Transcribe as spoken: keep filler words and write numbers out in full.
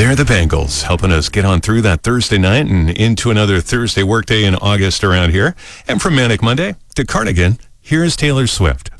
They're the Bangles, helping us get on through that Thursday night and into another Thursday workday in August around here. And from Manic Monday to Cardigan, here's Taylor Swift.